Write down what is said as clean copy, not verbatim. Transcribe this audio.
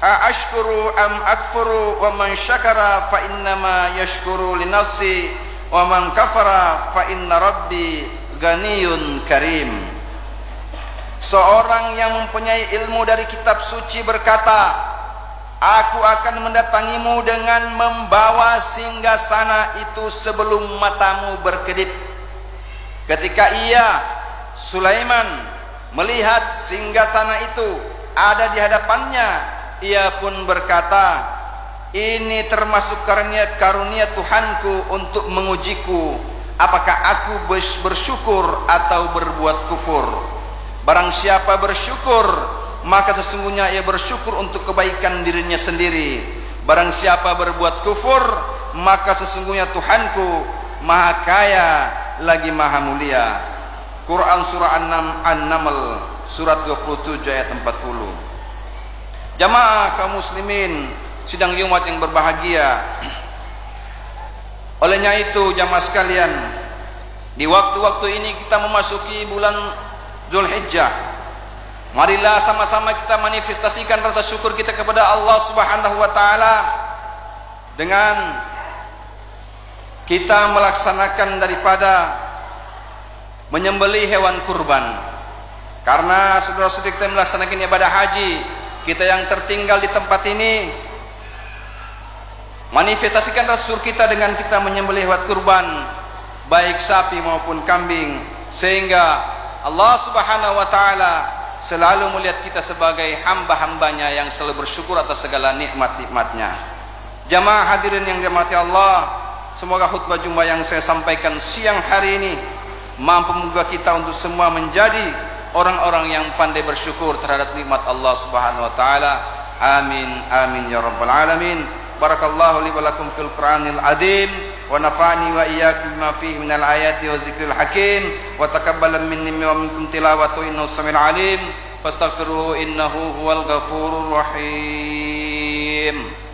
ashkuru am akfuru wa man syakara fa innama yashkuru li nafsi wa man kafara fa inna rabbi ganiyun karim. Seorang yang mempunyai ilmu dari kitab suci berkata, aku akan mendatangimu dengan membawa singgasana itu sebelum matamu berkedip. Ketika Sulaiman melihat singgasana itu ada di hadapannya, ia pun berkata, ini termasuk karunia Tuhanku untuk mengujiku, apakah aku bersyukur atau berbuat kufur. Barang siapa bersyukur, maka sesungguhnya ia bersyukur untuk kebaikan dirinya sendiri. Barang siapa berbuat kufur, maka sesungguhnya Tuhanku maha kaya lagi maha mulia. Quran surah An-Naml surat 27 ayat 40. Jamaah kaum muslimin sidang Jumat yang berbahagia. Olehnya itu jamaah sekalian, di waktu-waktu ini kita memasuki bulan Zulhijjah. Marilah sama-sama kita manifestasikan rasa syukur kita kepada Allah Subhanahu wa taala dengan kita melaksanakan daripada menyembelih hewan kurban. Karena saudara-saudara kita melaksanakan ibadah haji, kita yang tertinggal di tempat ini manifestasikan rasa syukur kita dengan kita menyembelih hewan kurban, baik sapi maupun kambing, sehingga Allah Subhanahu wa taala selalu melihat kita sebagai hamba-hambanya yang selalu bersyukur atas segala nikmat-nikmatnya. Jamaah hadirin yang dirahmati Allah, semoga khutbah Jumat yang saya sampaikan siang hari ini mampu membuka kita untuk semua menjadi orang-orang yang pandai bersyukur terhadap nikmat Allah Subhanahu wa taala. Amin amin ya rabbal alamin. Barakallahu li wa lakum fil Qur'anil azim wa nafa'ani wa iyyakum bima fihi minal ayati wa zikril hakim wa taqabbala minni wa minkum tilawatu innahu samiul alim fastaghfiruhu innahu huwal ghafurur rahim.